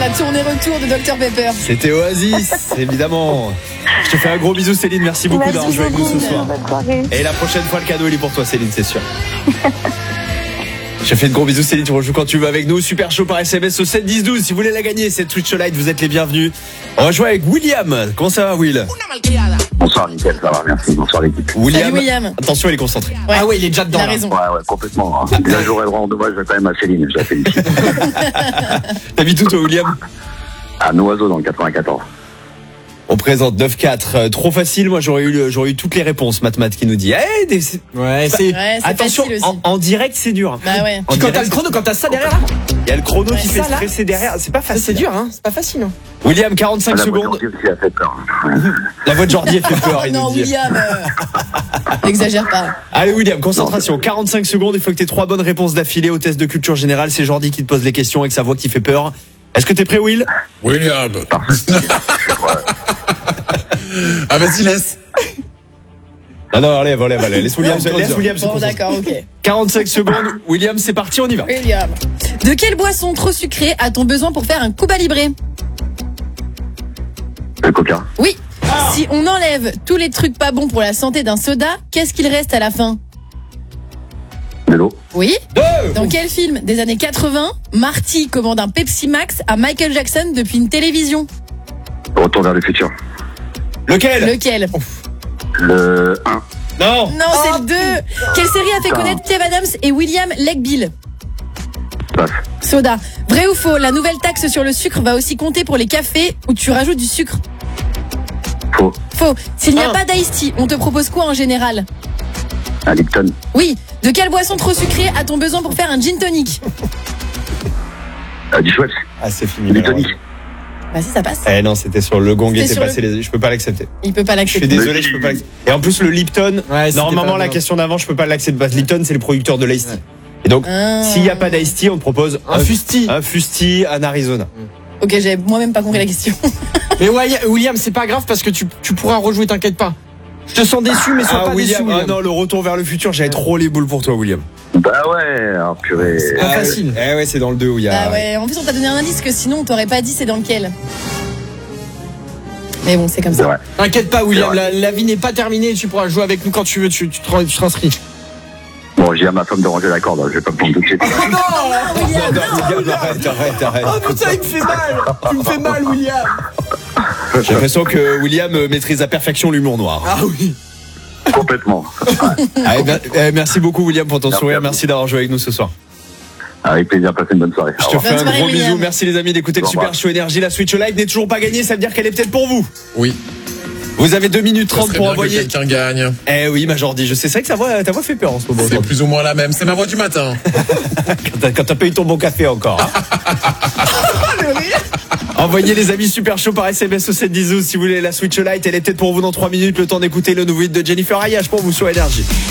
La tournée retour de Dr Pepper. C'était Oasis, évidemment. Je te fais un gros bisou, Céline. Merci beaucoup d'avoir joué avec nous ce soir. Et la prochaine fois, le cadeau, il est pour toi, Céline, c'est sûr. Je te fais de gros bisous, Céline. Tu rejoues quand tu veux avec nous. Super chaud par SMS au 7 10 12. Si vous voulez la gagner, cette Twitch Lite, vous êtes les bienvenus. On va jouer avec William. Comment ça va, Will? Bonsoir, nickel, ça va, merci. Bonsoir, l'équipe. Salut, William. Attention, il est concentré. Ouais. Ah ouais, il est déjà dedans. Il a là. raison. Ouais, complètement. Hein. Là, j'aurais le rang d'hommage quand même à Céline, je la félicite. T'habites où, toi, William? À Noiseau, dans le 94. On présente 9-4. Trop facile. Moi, j'aurais eu toutes les réponses. Matmat qui nous dit. Ouais, c'est. Ouais, c'est Attention, facile aussi. en direct, c'est dur. Bah ouais. En Quand t'as direct, le chrono, quand t'as ça derrière là, il y a le chrono qui fait ça, là. stresser derrière. C'est pas facile. c'est dur, hein. C'est pas facile. Hein. William, 45 La voix de secondes. Jordi aussi a fait peur. La voix de Jordi a fait peur. Oh Il non, nous dit. William. N'exagère pas. Allez, William, concentration. 45 secondes. Il faut que tu aies 3 bonnes réponses d'affilée au test de culture générale. C'est Jordi qui te pose les questions avec sa voix qui fait peur. Est-ce que t'es prêt, Will? William. Ah, vas-y, laisse. Ah non, allez. Laisse William se Bon, concentrer. d'accord, ok. 45 secondes. William, c'est parti, on y va. William. De quelle boisson trop sucrée a-t-on besoin pour faire un Cuba Libre? Le coca. Oui. Si on enlève tous les trucs pas bons pour la santé d'un soda, qu'est-ce qu'il reste à la fin? De l'eau. Oui. Dans quel film des années 80, Marty commande un Pepsi Max à Michael Jackson depuis une télévision? Retour vers le futur. Lequel? Lequel? Le 1. Non. Non, c'est le 2. Quelle série a fait connaître Kev Adams et William Legbill? Passe. Soda. Vrai ou faux, la nouvelle taxe sur le sucre va aussi compter pour les cafés où tu rajoutes du sucre? Faux. Faux. S'il n'y a pas d'Ice Tea, on te propose quoi en général? Un Lipton. Oui. De quelle boisson trop sucrée a-t-on besoin pour faire un gin tonic? Du Schweppes. Ah, c'est fini. Du tonic. Bah si, ça passe. Eh non, c'était sur le gong, C'était était sur passé. Je peux pas l'accepter. Il peut pas Je suis l'accepter. désolé, je peux pas l'accepter. Et en plus, le Lipton, Ouais, c'était normalement, pas la bien. question d'avant, je peux pas l'accepter. Parce que Lipton, c'est le producteur de l'Ice Tea. Et donc, s'il n'y a pas d'Ice Tea, on te propose Un fusti. Un fusti en Arizona. Ok, j'avais moi-même pas compris la question. Mais ouais, William, c'est pas grave parce que tu pourras rejouer, t'inquiète pas. Je te sens déçu, mais sois pas William, déçu, William. non, le retour vers le futur, j'avais trop les boules pour toi, William. Bah ouais, alors purée. C'est pas facile. Eh ouais, c'est dans le 2 où il y a. Ah ouais, en plus on t'a donné un indice que sinon on t'aurait pas dit c'est dans lequel. Mais bon, c'est comme C'est ça. vrai. T'inquiète pas, William, C'est vrai. la vie n'est pas terminée. Tu pourras jouer avec nous quand tu veux. Tu t'inscris. Bon, j'ai à ma femme de ranger la corde, je vais pas me prendre tout de suite. Oh non, William, William, arrête. oh putain, il me fait mal. Tu me fais mal, William. J'ai l'impression que William maîtrise à perfection l'humour noir. Ah oui. Complètement. Merci beaucoup, William, pour ton Merci sourire. à vous. Merci d'avoir joué avec nous ce soir. Avec plaisir, passez une bonne soirée. Je Au te revoir. fais un Bonne soirée, gros bisou. William. Merci les amis d'écouter le Au revoir. Super Show Énergie. La Switch Live n'est toujours pas gagnée. Ça veut dire qu'elle est peut-être pour vous. Oui. Vous avez 2 minutes Ça 30 serait pour bien que envoyer. quelqu'un gagne. Eh oui, ma Jordi, je sais. C'est vrai que ta voix fait peur en ce moment. C'est plus ou moins la même. C'est ma voix du matin. Quand t'as pas eu ton bon café encore. Envoyez les amis Super Show par SMS au 7 10 12 si vous voulez la Switch Lite. Elle est peut-être pour vous dans 3 minutes. Le temps d'écouter le nouveau hit de Jennifer Ayash pour vous sur Énergie.